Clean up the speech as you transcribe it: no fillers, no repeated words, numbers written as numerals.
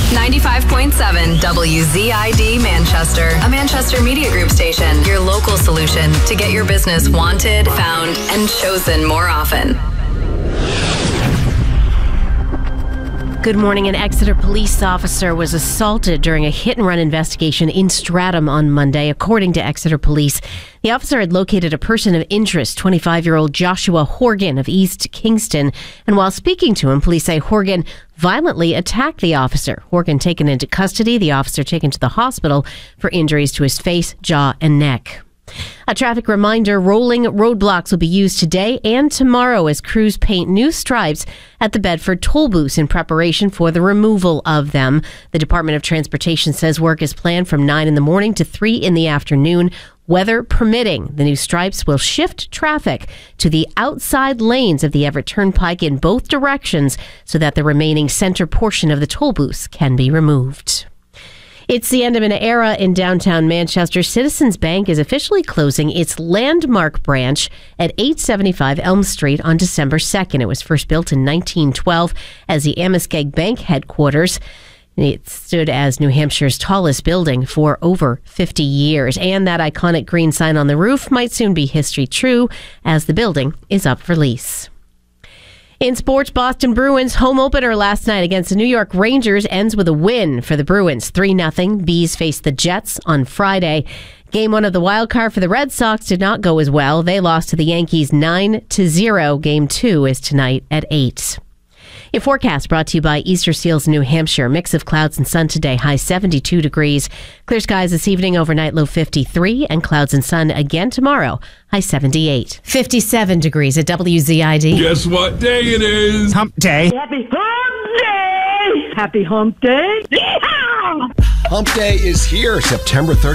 95.7 WZID Manchester, a Manchester Media Group station. Your local solution to get your business wanted, found, and chosen more often. Good morning. An Exeter police officer was assaulted during a hit-and-run investigation in Stratham on Monday. According to Exeter Police, the officer had located a person of interest, 25-year-old Joshua Horgan of East Kingston. And while speaking to him, police say Horgan violently attacked the officer. Horgan taken into custody, the officer taken to the hospital for injuries to his face, jaw, and neck. A traffic reminder, rolling roadblocks will be used today and tomorrow as crews paint new stripes at the Bedford toll booths in preparation for the removal of them. The Department of Transportation says work is planned from 9 in the morning to 3 in the afternoon. Weather permitting, the new stripes will shift traffic to the outside lanes of the Everett Turnpike in both directions so that the remaining center portion of the toll booths can be removed. It's the end of an era in downtown Manchester. Citizens Bank is officially closing its Landmark branch at 875 Elm Street on December 2nd. It was first built in 1912 as the Amoskeag Bank headquarters. It stood as New Hampshire's tallest building for over 50 years. And that iconic green sign on the roof might soon be history true as the building is up for lease. In sports, Boston Bruins home opener last night against the New York Rangers ends with a win for the Bruins, 3-0. Bees face the Jets on Friday. Game 1 of the wild card for the Red Sox did not go as well. They lost to the Yankees 9-0. Game 2 is tonight at 8. Your forecast brought to you by Easter Seals, New Hampshire. Mix of clouds and sun today, high 72 degrees. Clear skies this evening, overnight low 53, and clouds and sun again tomorrow, high 78. 57 degrees at WZID. Guess what day it is? Hump day. Happy Hump Day! Happy Hump Day! Yeehaw! Hump Day is here, September 30th.